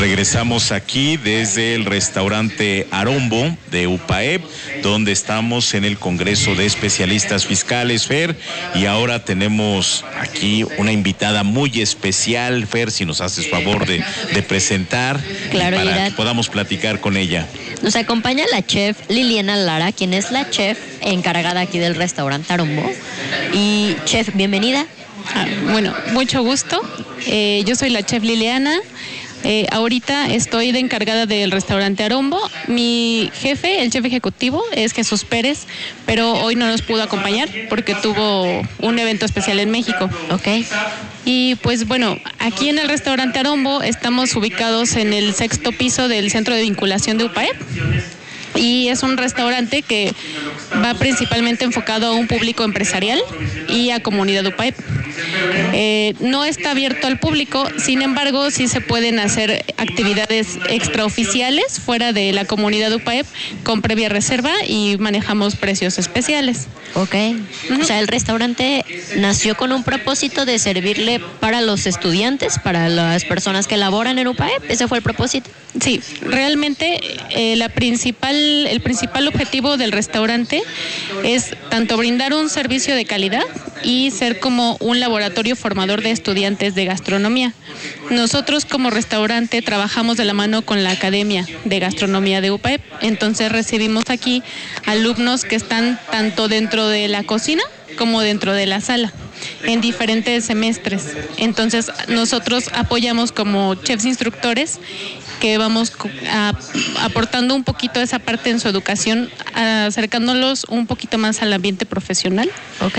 Regresamos aquí desde el restaurante Arombo de UPAEP, donde estamos en el Congreso de Especialistas Fiscales, Fer, y ahora tenemos aquí una invitada muy especial. Fer, si nos haces favor de presentar, claro, para que podamos platicar con ella. Nos acompaña la chef Liliana Lara, quien es la chef encargada aquí del restaurante Arombo. Y chef, bienvenida. Bueno, mucho gusto. Yo soy la chef Liliana. Ahorita estoy de encargada del restaurante Arombo. Mi jefe, el chef ejecutivo, es Jesús Pérez, pero hoy no nos pudo acompañar porque tuvo un evento especial en México. Ok. Y pues bueno, aquí en el restaurante Arombo estamos ubicados en el 6º piso del Centro de Vinculación de UPAEP. Y es un restaurante que va principalmente enfocado a un público empresarial y a comunidad UPAEP. No está abierto al público, sin embargo, sí se pueden hacer actividades extraoficiales fuera de la comunidad UPAEP con previa reserva y manejamos precios especiales. Ok. O sea, el restaurante nació con un propósito de servirle para los estudiantes, para las personas que laboran en UPAEP. ¿Ese fue el propósito? Sí, realmente el principal objetivo del restaurante es tanto brindar un servicio de calidad y ser como un laboratorio formador de estudiantes de gastronomía. Nosotros como restaurante trabajamos de la mano con la Academia de Gastronomía de UPAEP, entonces recibimos aquí alumnos que están tanto dentro de la cocina como dentro de la sala, en diferentes semestres. Entonces nosotros apoyamos como chefs instructores que vamos aportando un poquito esa parte en su educación, acercándolos un poquito más al ambiente profesional. Ok.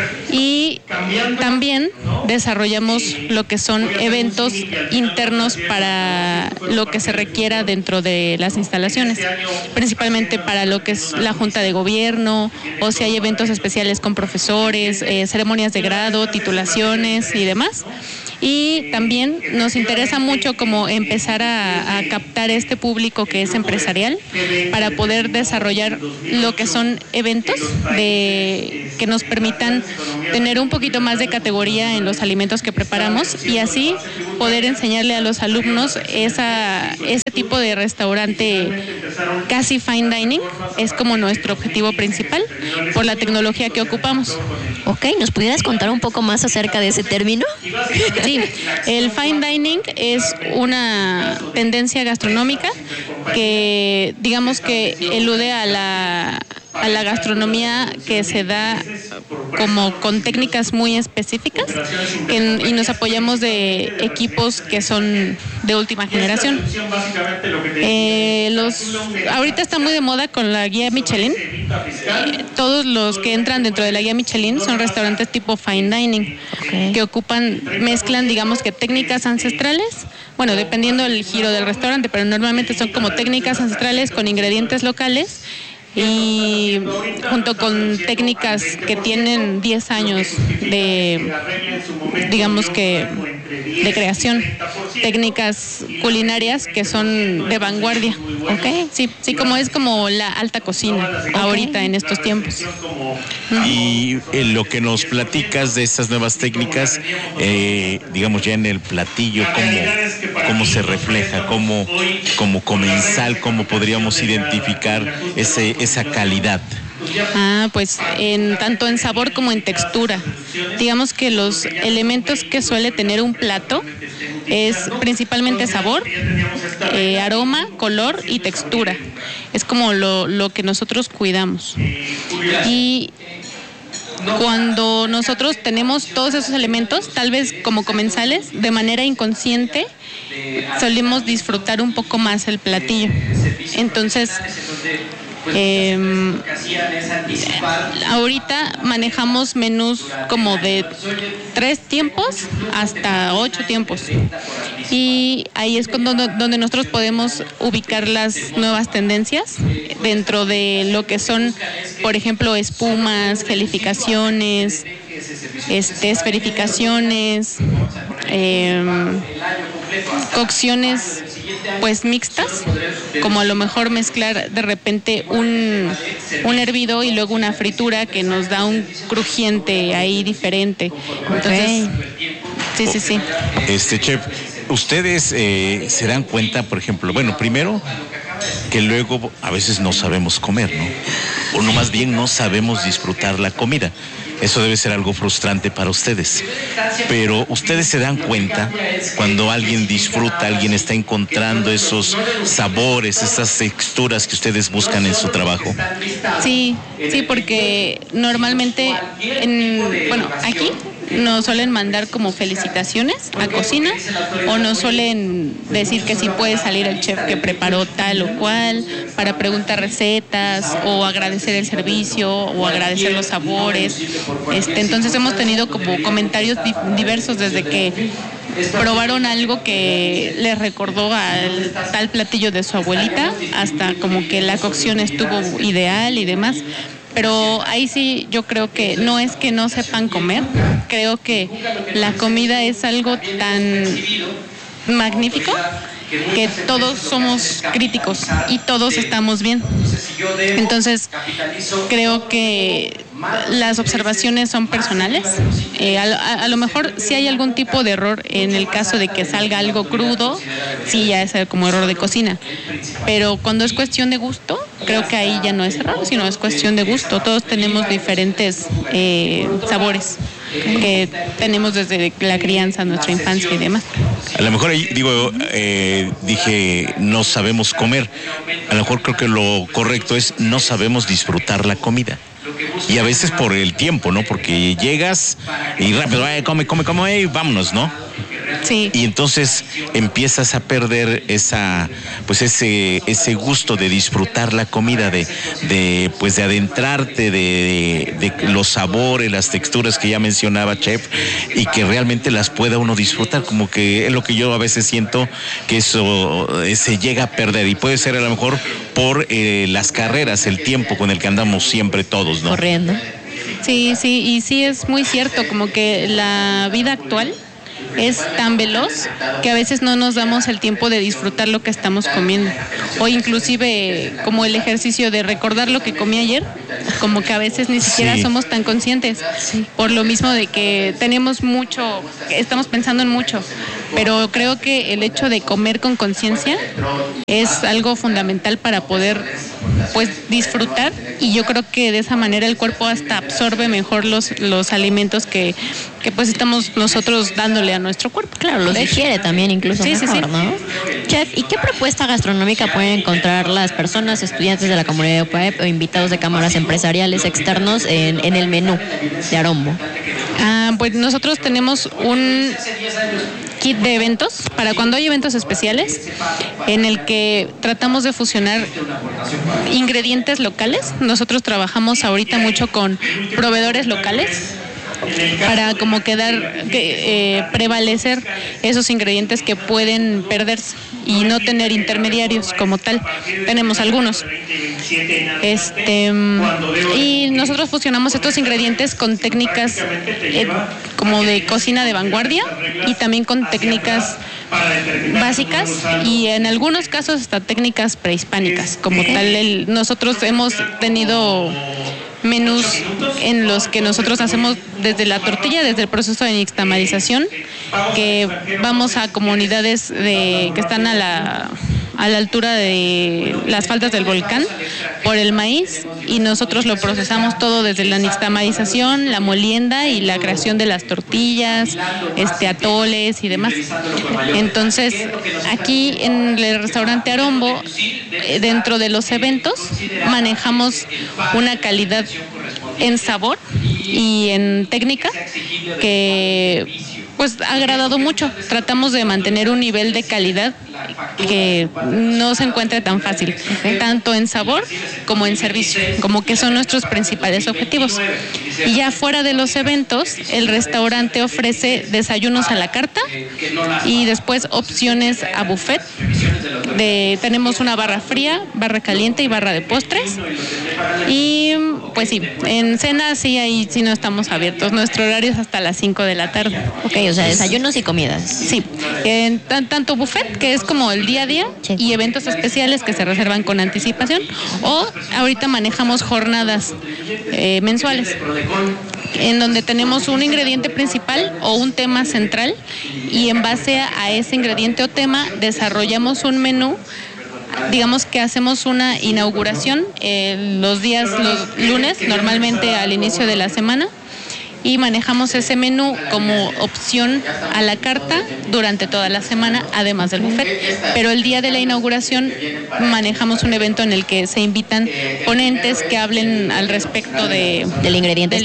Y también desarrollamos lo que son eventos internos para lo que se requiera dentro de las instalaciones, principalmente para lo que es la Junta de Gobierno, o si hay eventos especiales con profesores, ceremonias de grado, titulaciones y demás. Y también nos interesa mucho como empezar a captar este público que es empresarial para poder desarrollar lo que son eventos que nos permitan tener un poquito más de categoría en los alimentos que preparamos y así poder enseñarle a los alumnos ese tipo de restaurante casi fine dining. Es como nuestro objetivo principal por la tecnología que ocupamos. Ok, ¿nos pudieras contar un poco más acerca de ese término? Sí, el fine dining es una tendencia gastronómica que digamos que elude a la gastronomía que se da como con técnicas muy específicas y nos apoyamos de equipos que son de última generación. Ahorita está muy de moda con la guía Michelin. Todos los que entran dentro de la guía Michelin son restaurantes tipo fine dining, que mezclan digamos que técnicas ancestrales, bueno, dependiendo del giro del restaurante, pero normalmente son como técnicas ancestrales con ingredientes locales y junto con técnicas que tienen 10 años de creación, técnicas culinarias que son de vanguardia. Okay. Sí, como es como la alta cocina ahorita en estos tiempos. Y lo que nos platicas de estas nuevas técnicas, digamos ya en el platillo, cómo se refleja, como comensal, cómo podríamos identificar esa calidad. Pues tanto en sabor como en textura. Digamos que los elementos que suele tener un plato es principalmente sabor, aroma, color y textura. Es como lo que nosotros cuidamos. Y cuando nosotros tenemos todos esos elementos, tal vez como comensales, de manera inconsciente, solemos disfrutar un poco más el platillo. Entonces, ahorita manejamos menús como de 3 tiempos hasta 8 tiempos y ahí es donde nosotros podemos ubicar las nuevas tendencias dentro de lo que son, por ejemplo, espumas, gelificaciones, esferificaciones, cocciones pues mixtas, como a lo mejor mezclar de repente un hervido y luego una fritura que nos da un crujiente ahí diferente. Entonces, sí. Chef, Ustedes se dan cuenta, por ejemplo, bueno, primero que luego a veces no sabemos comer, ¿no? O no, más bien no sabemos disfrutar la comida. Eso debe ser algo frustrante para ustedes. Pero ustedes se dan cuenta cuando alguien disfruta, alguien está encontrando esos sabores, esas texturas que ustedes buscan en su trabajo. Sí, porque normalmente, aquí nos suelen mandar como felicitaciones a cocina o nos suelen decir que sí puede salir el chef que preparó tal o cual para preguntar recetas o agradecer el servicio o agradecer los sabores. Entonces hemos tenido como comentarios diversos desde que probaron algo que les recordó al tal platillo de su abuelita hasta como que la cocción estuvo ideal y demás. Pero ahí sí yo creo que no es que no sepan comer, creo que la comida es algo tan magnífico que todos somos críticos y todos estamos bien. Entonces creo que las observaciones son personales. A lo mejor si hay algún tipo de error en el caso de que salga algo crudo, sí ya es como error de cocina. Pero cuando es cuestión de gusto, creo que ahí ya no es error, sino es cuestión de gusto. Todos tenemos diferentes sabores que tenemos desde la crianza, nuestra infancia y demás. A lo mejor dije no sabemos comer. A lo mejor creo que lo correcto es no sabemos disfrutar la comida. Y a veces por el tiempo, ¿no? Porque llegas y rápido, come, y vámonos, ¿no? Sí. Y entonces empiezas a perder ese gusto de disfrutar la comida, de adentrarte de los sabores, las texturas que ya mencionaba Chef, y que realmente las pueda uno disfrutar, como que es lo que yo a veces siento que eso se llega a perder, y puede ser a lo mejor por las carreras, el tiempo con el que andamos siempre todos, ¿no? Corriendo. Sí, y sí es muy cierto, como que la vida actual es tan veloz que a veces no nos damos el tiempo de disfrutar lo que estamos comiendo, o inclusive como el ejercicio de recordar lo que comí ayer, como que a veces ni siquiera somos tan conscientes, por lo mismo de que tenemos mucho, estamos pensando en mucho, pero creo que el hecho de comer con conciencia es algo fundamental para poder disfrutar, y yo creo que de esa manera el cuerpo hasta absorbe mejor los alimentos que estamos nosotros dándole a nuestro cuerpo. Claro, los digiere también incluso mejor, ¿no? Chef, ¿y qué propuesta gastronómica pueden encontrar las personas, estudiantes de la comunidad de UPAEP o invitados de cámaras empresariales externos en el menú de Arombo? Pues nosotros tenemos un kit de eventos para cuando hay eventos especiales en el que tratamos de fusionar ingredientes locales. Nosotros trabajamos ahorita mucho con proveedores locales para como prevalecer esos ingredientes que pueden perderse y no tener intermediarios como tal. Tenemos algunos. Y nosotros fusionamos estos ingredientes con técnicas como de cocina de vanguardia y también con técnicas básicas y en algunos casos hasta técnicas prehispánicas. Como tal, nosotros hemos tenido menús en los que nosotros hacemos desde la tortilla, desde el proceso de nixtamalización, que vamos a comunidades que están a la altura de las faldas del volcán por el maíz, y nosotros lo procesamos todo desde la nixtamalización, la molienda y la creación de las tortillas, atoles y demás. Entonces, aquí en el restaurante Arombo, dentro de los eventos, manejamos una calidad en sabor y en técnica que ha agradado mucho. Tratamos de mantener un nivel de calidad que no se encuentre tan fácil, tanto en sabor como en servicio, como que son nuestros principales objetivos. Y ya fuera de los eventos, el restaurante ofrece desayunos a la carta y después opciones a buffet. Tenemos una barra fría, barra caliente y barra de postres. Y Pues sí, en cena sí, ahí sí no estamos abiertos. Nuestro horario es hasta las 5 de la tarde. Ok, o sea, desayunos y comidas. Sí, tanto buffet, que es como el día a día, sí, y eventos especiales que se reservan con anticipación, o ahorita manejamos jornadas mensuales, en donde tenemos un ingrediente principal o un tema central, y en base a ese ingrediente o tema desarrollamos un menú. Digamos que hacemos una inauguración los lunes, normalmente al inicio de la semana, y manejamos ese menú como opción a la carta durante toda la semana, además del buffet. Pero el día de la inauguración manejamos un evento en el que se invitan ponentes que hablen al respecto del ingrediente.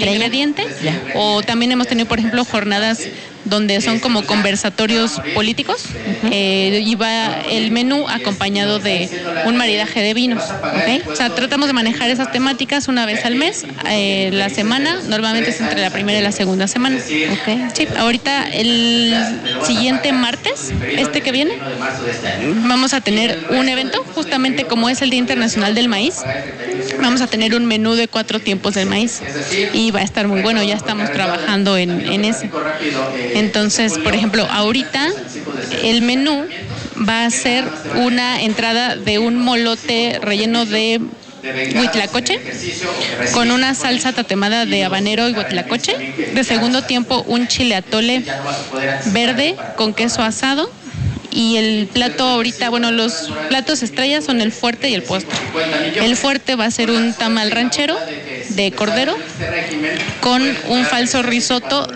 O también hemos tenido, por ejemplo, jornadas donde son como conversatorios políticos, y va el menú acompañado de un maridaje de vinos. ¿Okay? O sea, tratamos de manejar esas temáticas una vez al mes, la semana, normalmente es entre la primera y la segunda semana. Okay. Sí, ahorita el siguiente martes, que viene, vamos a tener un evento, justamente como es el Día Internacional del Maíz. Vamos a tener un menú de 4 tiempos del maíz y va a estar muy bueno, ya estamos trabajando en ese. Entonces, por ejemplo, ahorita el menú va a ser una entrada de un molote relleno de huitlacoche con una salsa tatemada de habanero y huitlacoche. De segundo tiempo, un chile atole verde con queso asado. Y el plato ahorita, bueno, los platos estrellas son el fuerte y el postre. El fuerte va a ser un tamal ranchero de cordero con un falso risotto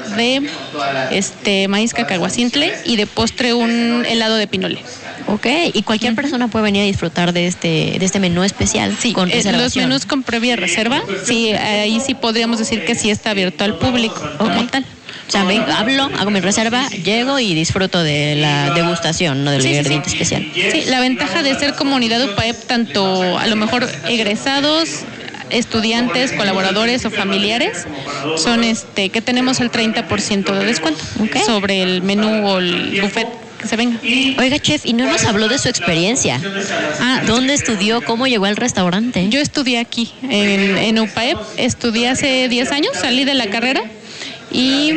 de maíz cacahuacintle, y de postre un helado de pinole. Ok, y cualquier persona puede venir a disfrutar de este menú especial. Sí, con reservación. Los menús con previa reserva, sí, ahí sí podríamos decir que sí está abierto al público, como tal. O sea, hago mi reserva, llego y disfruto de la degustación, ¿no? Del ingrediente especial. Sí, la ventaja de ser comunidad UPAEP, tanto a lo mejor egresados, estudiantes, colaboradores o familiares, son que tenemos el 30% de descuento sobre el menú o el buffet que se venga. Oiga, chef, y no nos habló de su experiencia. ¿Dónde estudió? ¿Cómo llegó al restaurante? Yo estudié aquí, en UPAEP. Estudié hace 10 años, salí de la carrera. Y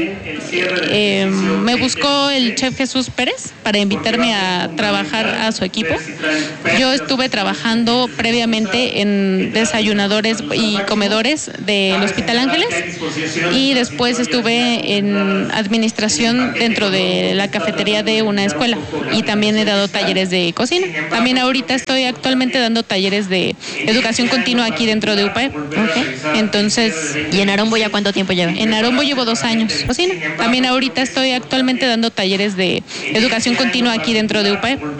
me buscó el chef Jesús Pérez para invitarme a trabajar a su equipo. Yo estuve trabajando previamente en desayunadores y comedores del Hospital Ángeles, y después estuve en administración dentro de la cafetería de una escuela, y también he dado talleres de cocina. También ahorita estoy actualmente dando talleres de educación continua aquí dentro de UPAEP. Entonces, ¿y en Arombo ya cuánto tiempo lleva? En Arombo llevo 2 años cocina. También ahorita estoy actualmente dando talleres de educación continua aquí dentro de UPAEP.